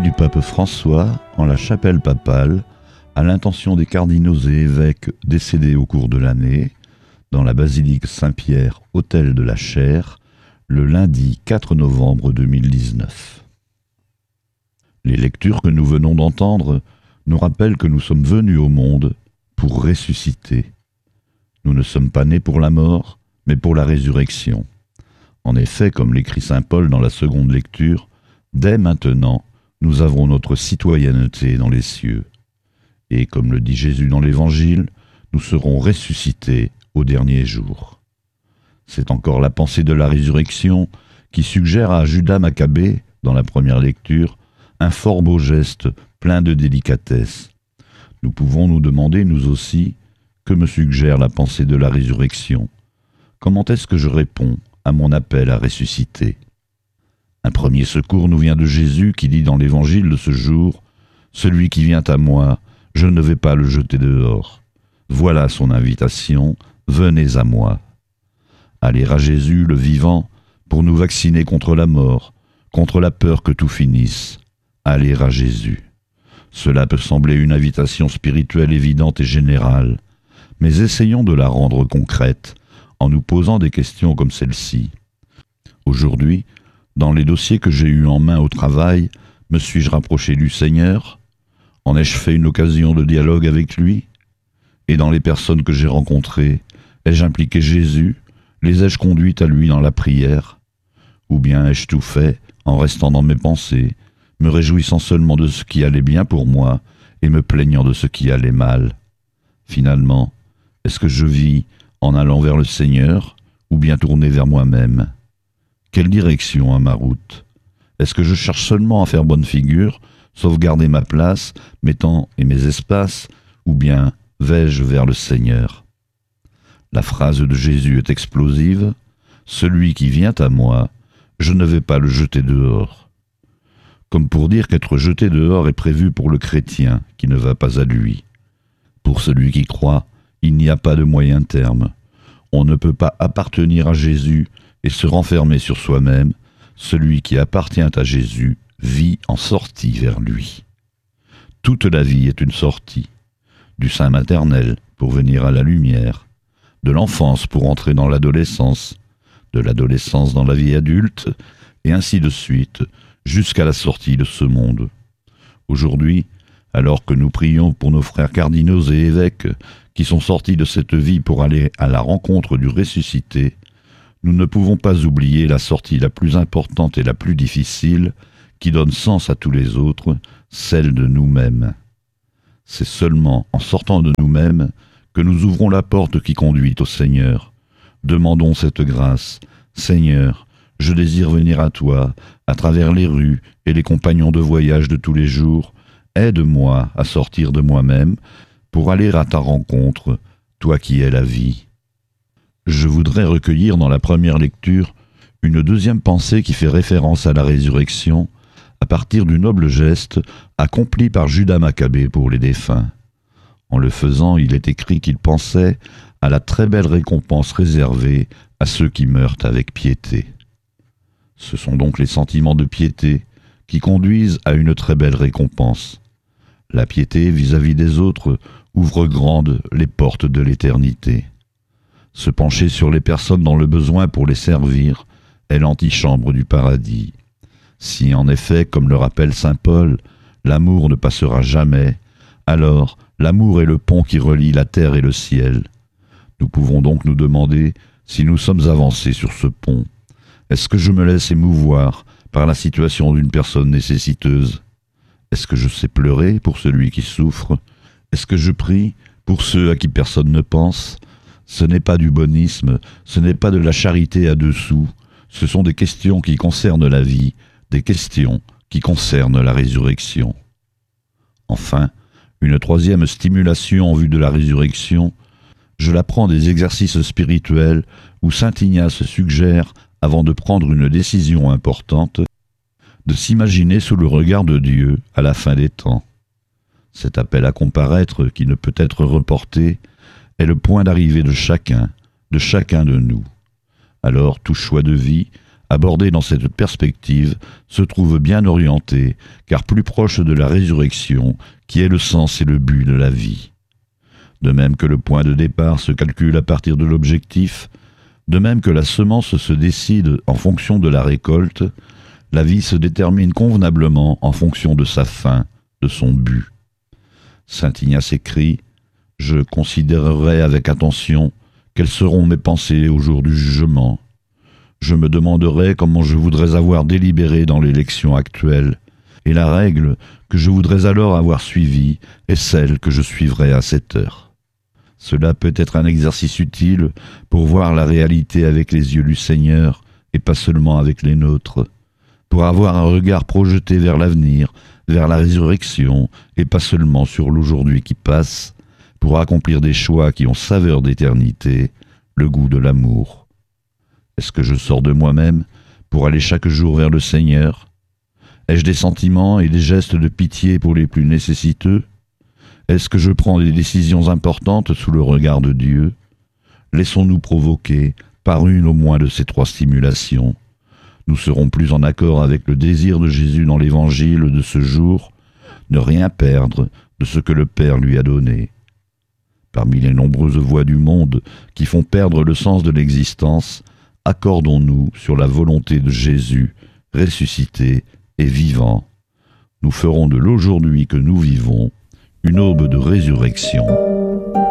du pape François en la chapelle papale à l'intention des cardinaux et évêques décédés au cours de l'année dans la basilique Saint-Pierre, autel de la Chaire, le lundi 4 novembre 2019. Les lectures que nous venons d'entendre nous rappellent que nous sommes venus au monde pour ressusciter. Nous ne sommes pas nés pour la mort, mais pour la résurrection. En effet, comme l'écrit saint Paul dans la seconde lecture, dès maintenant, nous avons notre citoyenneté dans les cieux. Et comme le dit Jésus dans l'Évangile, nous serons ressuscités au dernier jour. C'est encore la pensée de la résurrection qui suggère à Judas Maccabée, dans la première lecture, un fort beau geste plein de délicatesse. Nous pouvons nous demander, nous aussi, que me suggère la pensée de la résurrection? Comment est-ce que je réponds à mon appel à ressusciter? Un premier secours nous vient de Jésus qui dit dans l'Évangile de ce jour « Celui qui vient à moi, je ne vais pas le jeter dehors. » Voilà son invitation, venez à moi. Aller à Jésus, le vivant, pour nous vacciner contre la mort, contre la peur que tout finisse. Aller à Jésus. Cela peut sembler une invitation spirituelle évidente et générale, mais essayons de la rendre concrète en nous posant des questions comme celle-ci. Aujourd'hui, dans les dossiers que j'ai eus en main au travail, me suis-je rapproché du Seigneur? En ai-je fait une occasion de dialogue avec lui? Et dans les personnes que j'ai rencontrées, ai-je impliqué Jésus? Les ai-je conduites à lui dans la prière? Ou bien ai-je tout fait en restant dans mes pensées, me réjouissant seulement de ce qui allait bien pour moi et me plaignant de ce qui allait mal? Finalement, est-ce que je vis en allant vers le Seigneur ou bien tourné vers moi-même? Quelle direction à ma route? Est-ce que je cherche seulement à faire bonne figure, sauvegarder ma place, mes temps et mes espaces, ou bien vais-je vers le Seigneur? La phrase de Jésus est explosive. « Celui qui vient à moi, je ne vais pas le jeter dehors. » Comme pour dire qu'être jeté dehors est prévu pour le chrétien qui ne va pas à lui. Pour celui qui croit, il n'y a pas de moyen terme. On ne peut pas appartenir à Jésus et se renfermer sur soi-même. Celui qui appartient à Jésus vit en sortie vers lui. Toute la vie est une sortie, du sein maternel pour venir à la lumière, de l'enfance pour entrer dans l'adolescence, de l'adolescence dans la vie adulte, et ainsi de suite, jusqu'à la sortie de ce monde. Aujourd'hui, alors que nous prions pour nos frères cardinaux et évêques qui sont sortis de cette vie pour aller à la rencontre du ressuscité, nous ne pouvons pas oublier la sortie la plus importante et la plus difficile qui donne sens à tous les autres, celle de nous-mêmes. C'est seulement en sortant de nous-mêmes que nous ouvrons la porte qui conduit au Seigneur. Demandons cette grâce. Seigneur, je désire venir à toi, à travers les rues et les compagnons de voyage de tous les jours. Aide-moi à sortir de moi-même pour aller à ta rencontre, toi qui es la vie. Je voudrais recueillir dans la première lecture une deuxième pensée qui fait référence à la résurrection à partir du noble geste accompli par Judas Maccabée pour les défunts. En le faisant, il est écrit qu'il pensait à la très belle récompense réservée à ceux qui meurent avec piété. Ce sont donc les sentiments de piété qui conduisent à une très belle récompense. La piété vis-à-vis des autres ouvre grandes les portes de l'éternité. Se pencher sur les personnes dans le besoin pour les servir est l'antichambre du paradis. Si en effet, comme le rappelle saint Paul, l'amour ne passera jamais, alors l'amour est le pont qui relie la terre et le ciel. Nous pouvons donc nous demander si nous sommes avancés sur ce pont. Est-ce que je me laisse émouvoir par la situation d'une personne nécessiteuse? Est-ce que je sais pleurer pour celui qui souffre? Est-ce que je prie pour ceux à qui personne ne pense? Ce n'est pas du bonisme, ce n'est pas de la charité à dessous. Ce sont des questions qui concernent la vie, des questions qui concernent la résurrection. Enfin, une troisième stimulation en vue de la résurrection, je la prends des exercices spirituels où saint Ignace suggère, avant de prendre une décision importante, de s'imaginer sous le regard de Dieu à la fin des temps. Cet appel à comparaître qui ne peut être reporté est le point d'arrivée de chacun de nous. Alors tout choix de vie abordé dans cette perspective, se trouve bien orienté, car plus proche de la résurrection, qui est le sens et le but de la vie. De même que le point de départ se calcule à partir de l'objectif, de même que la semence se décide en fonction de la récolte, la vie se détermine convenablement en fonction de sa fin, de son but. Saint Ignace écrit « Je considérerai avec attention quelles seront mes pensées au jour du jugement. Je me demanderai comment je voudrais avoir délibéré dans l'élection actuelle, et la règle que je voudrais alors avoir suivie est celle que je suivrai à cette heure. » Cela peut être un exercice utile pour voir la réalité avec les yeux du Seigneur et pas seulement avec les nôtres, pour avoir un regard projeté vers l'avenir, vers la résurrection et pas seulement sur l'aujourd'hui qui passe, pour accomplir des choix qui ont saveur d'éternité, le goût de l'amour. Est-ce que je sors de moi-même pour aller chaque jour vers le Seigneur? Ai-je des sentiments et des gestes de pitié pour les plus nécessiteux? Est-ce que je prends des décisions importantes sous le regard de Dieu? Laissons-nous provoquer par une au moins de ces trois stimulations. Nous serons plus en accord avec le désir de Jésus dans l'Évangile de ce jour, ne rien perdre de ce que le Père lui a donné. Parmi les nombreuses voies du monde qui font perdre le sens de l'existence, accordons-nous sur la volonté de Jésus, ressuscité et vivant. Nous ferons de l'aujourd'hui que nous vivons une aube de résurrection.